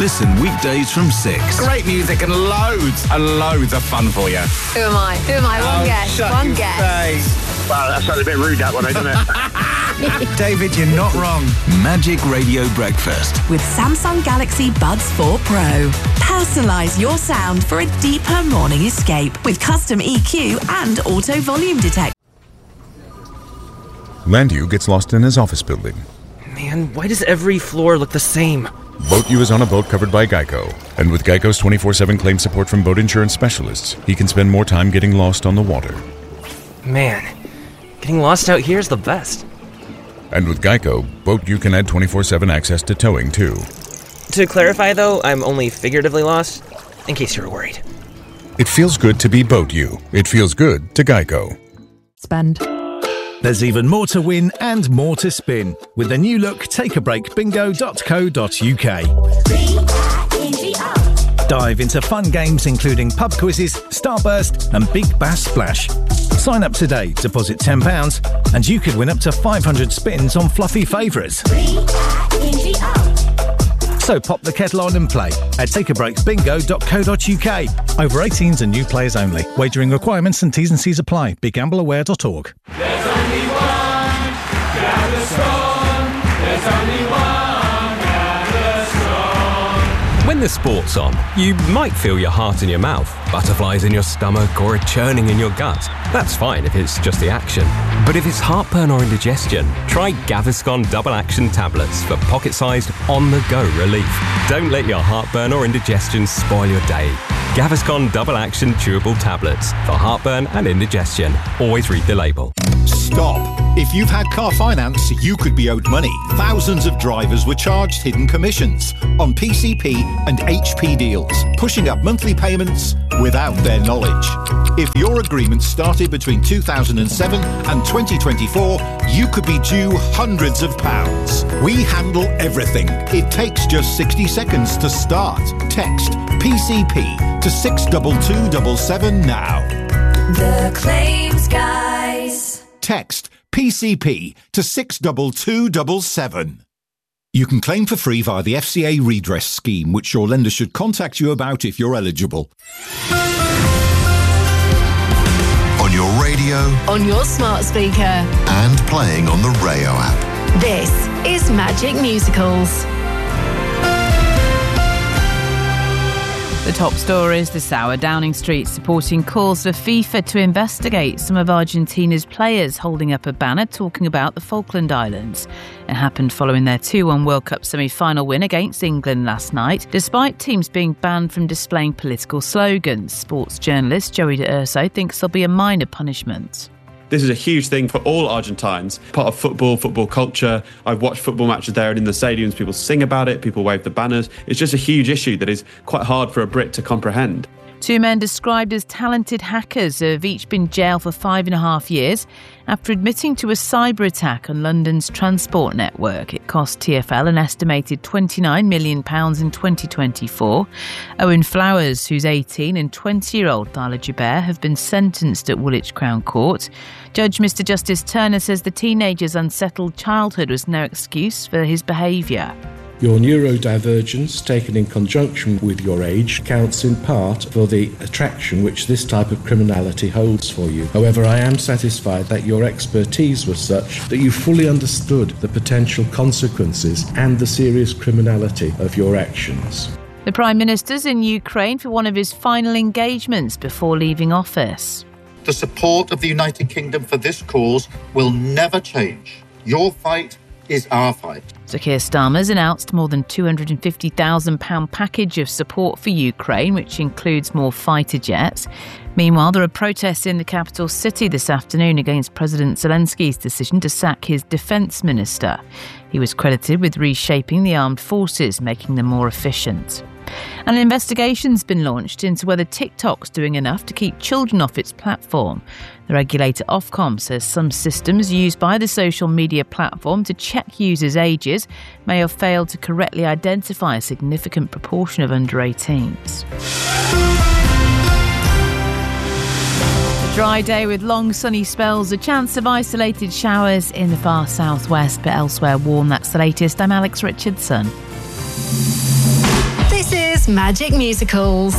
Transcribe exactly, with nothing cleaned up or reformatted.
Listen weekdays from six. Great music and loads and loads of fun for you. Who am I? Who am I? One Oh, guess. shut One your guess. face. Wow, that sounded a bit rude, that one, doesn't it? David, you're not wrong. Magic Radio Breakfast. With Samsung Galaxy Buds four Pro. Personalise your sound for a deeper morning escape with custom E Q and auto volume detect. Landu gets lost in his office building. Man, why does every floor look the same? Boat U is on a boat covered by Geico. And with Geico's twenty-four seven claim support from boat insurance specialists, he can spend more time getting lost on the water. Man, getting lost out here is the best. And with Geico, Boat U can add twenty-four seven access to towing, too. To clarify, though, I'm only figuratively lost, in case you were worried. It feels good to be Boat U. It feels good to Geico. Spend. There's even more to win and more to spin with the new look take a break bingo dot co dot uk. Dive into fun games including pub quizzes, Starburst and Big Bass Splash. Sign up today, deposit ten pounds and you could win up to five hundred spins on fluffy favourites. So pop the kettle on and play at take a break bingo dot co dot uk. Over eighteens and new players only. Wagering requirements and T's and C's apply. be gamble aware dot org. There's only one Gaviscon. There's only one Gaviscon. When the sport's on, you might feel your heart in your mouth, butterflies in your stomach, or a churning in your gut. That's fine if it's just the action. But if it's heartburn or indigestion, try Gaviscon Double Action Tablets for pocket-sized, on-the-go relief. Don't let your heartburn or indigestion spoil your day. Gaviscon Double Action Chewable Tablets for heartburn and indigestion. Always read the label. Stop. If you've had car finance, you could be owed money. Thousands of drivers were charged hidden commissions on P C P and H P deals, pushing up monthly payments without their knowledge. If your agreement started between two thousand seven and twenty twenty-four, you could be due hundreds of pounds. We handle everything. It takes just sixty seconds to start. Text P C P to six two two seven seven now. The Claims Guys. Text P C P to six two two seven seven. You can claim for free via the F C A redress scheme, which your lender should contact you about if you're eligible. On your radio, On your smart speaker. and playing on the Rayo app. This is Magic Musicals. The top stories this hour. Downing Street supporting calls for FIFA to investigate some of Argentina's players holding up a banner talking about the Falkland Islands. It happened following their two one World Cup semi-final win against England last night, despite teams being banned from displaying political slogans. Sports journalist Joey D'Urso thinks there'll be a minor punishment. This is a huge thing for all Argentines, part of football, football culture. I've watched football matches there and in the stadiums, people sing about it, people wave the banners. It's just a huge issue that is quite hard for a Brit to comprehend. Two men described as talented hackers have each been jailed for five and a half years after admitting to a cyber attack on London's transport network. It cost T F L an estimated twenty-nine million pounds in twenty twenty-four. Owen Flowers, who's eighteen, and twenty-year-old Thala Joubert have been sentenced at Woolwich Crown Court. Judge Mister Justice Turner says the teenager's unsettled childhood was no excuse for his behaviour. Your neurodivergence, taken in conjunction with your age, counts in part for the attraction which this type of criminality holds for you. However, I am satisfied that your expertise was such that you fully understood the potential consequences and the serious criminality of your actions. The Prime Minister's in Ukraine for one of his final engagements before leaving office. The support of the United Kingdom for this cause will never change. Your fight is our fight. Sir Keir Starmer's announced more than two hundred fifty thousand pounds package of support for Ukraine, which includes more fighter jets. Meanwhile, there are protests in the capital city this afternoon against President Zelensky's decision to sack his defence minister. He was credited with reshaping the armed forces, making them more efficient. An investigation's been launched into whether TikTok's doing enough to keep children off its platform. The regulator Ofcom says some systems used by the social media platform to check users' ages may have failed to correctly identify a significant proportion of under eighteens. A dry day with long sunny spells, a chance of isolated showers in the far southwest, but elsewhere warm. That's the latest. I'm Alex Richardson. is Magic Musicals.